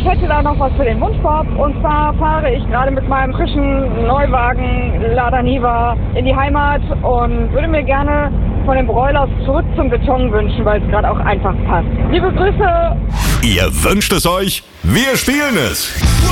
hätte da noch was für den Wunschkorb. Und zwar fahre ich gerade mit meinem frischen Neuwagen Lada Niva in die Heimat und würde mir gerne von den Broilers zurück zum Beton wünschen, weil es gerade auch einfach passt. Liebe Grüße! Ihr wünscht es euch, wir spielen es.